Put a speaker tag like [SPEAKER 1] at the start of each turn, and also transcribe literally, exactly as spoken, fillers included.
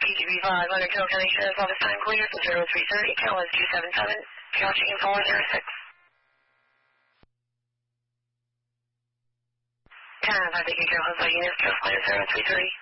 [SPEAKER 1] K T V five, Leonard Carroll County Sheriff's Office time clear for zero three thirty, Cal is two seven seven, Cal checking four zero six. ten, I think you Carroll has a unit, just clear zero three three.